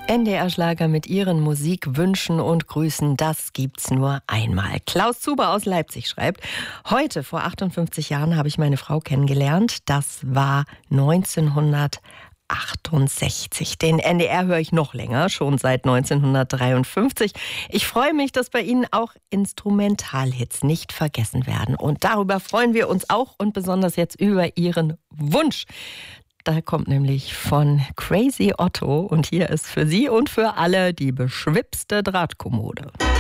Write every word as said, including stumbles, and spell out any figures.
N D R-Schlager mit Ihren Musikwünschen und Grüßen, das gibt's nur einmal. Klaus Zuber aus Leipzig schreibt: Heute, vor achtundfünfzig Jahren, habe ich meine Frau kennengelernt. Das war neunzehnhundertachtundsechzig. Den N D R höre ich noch länger, schon seit neunzehnhundertdreiundfünfzig. Ich freue mich, dass bei Ihnen auch Instrumentalhits nicht vergessen werden. Und darüber freuen wir uns auch und besonders jetzt über Ihren Wunsch. Da kommt nämlich von Crazy Otto und hier ist für Sie und für alle die beschwipste Drahtkommode.